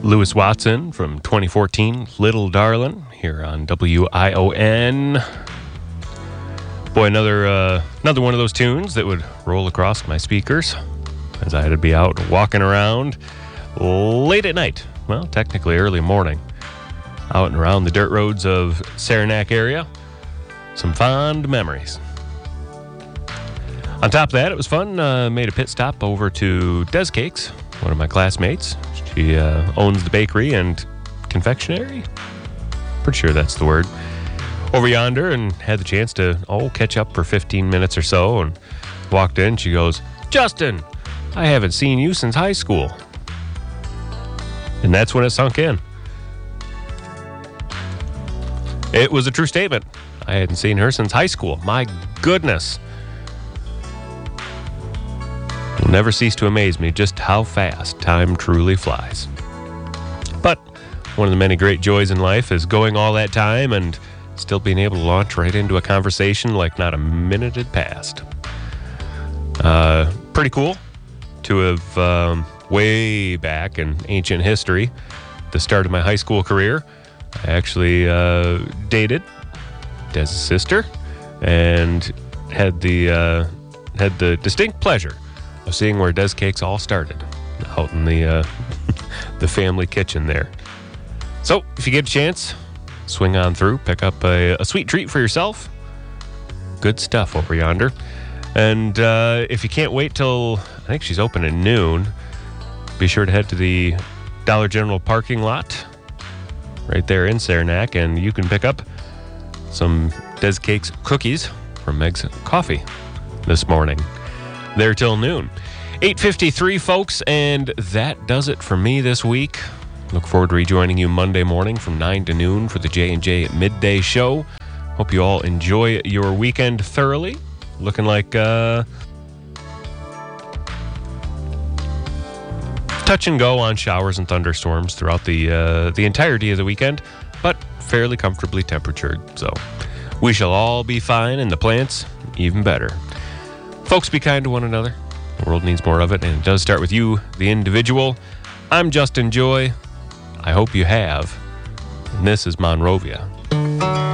Louis Watson from 2014, Little Darlin', here on WION. Boy, another one of those tunes that would roll across my speakers as I had to be out walking around late at night. Well, technically early morning. Out and around the dirt roads of Saranac area. Some fond memories. On top of that, it was fun. Made a pit stop over to Des Cakes, one of my classmates. She owns the bakery and confectionery. Pretty sure that's the word. Over yonder, and had the chance to catch up for 15 minutes or so, and walked in. She goes, "Justin, I haven't seen you since high school." And that's when it sunk in. It was a true statement. I hadn't seen her since high school. My goodness. It will never cease to amaze me just how fast time truly flies. But one of the many great joys in life is going all that time and still being able to launch right into a conversation like not a minute had passed. Pretty cool to have way back in ancient history, the start of my high school career, I actually dated Des' sister and had the distinct pleasure of seeing where Des Cakes all started, out in the the family kitchen there. So if you get a chance, swing on through, pick up a sweet treat for yourself. Good stuff over yonder. And if you can't wait till, I think she's open at noon, be sure to head to the Dollar General parking lot right there in Saranac, and you can pick up some Des Cakes cookies from Meg's Coffee this morning. There till noon. 8:53, folks, and that does it for me this week. Look forward to rejoining you Monday morning from 9 to noon for the J&J Midday Show. Hope you all enjoy your weekend thoroughly. Looking like touch and go on showers and thunderstorms throughout the entirety of the weekend, but fairly comfortably temperatured. So we shall all be fine, and the plants even better. Folks, be kind to one another. The world needs more of it, and it does start with you, the individual. I'm Justin Joy. I hope you have. And this is Monrovia.